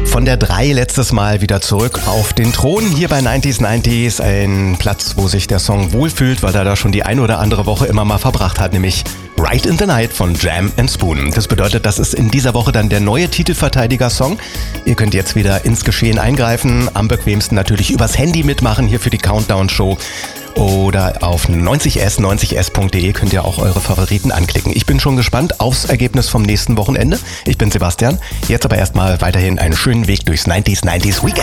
Von der 3 letztes Mal wieder zurück auf den Thron hier bei 90s. Ein Platz, wo sich der Song wohlfühlt, weil er da schon die eine oder andere Woche immer mal verbracht hat, nämlich Right in the Night von Jam & Spoon. Das bedeutet, das ist in dieser Woche dann der neue Titelverteidiger-Song. Ihr könnt jetzt wieder ins Geschehen eingreifen, am bequemsten natürlich übers Handy mitmachen hier für die Countdown-Show. Oder auf 90s.de könnt ihr auch eure Favoriten anklicken. Ich bin schon gespannt aufs Ergebnis vom nächsten Wochenende. Ich bin Sebastian. Jetzt aber erstmal weiterhin einen schönen Weg durchs 90s Weekend.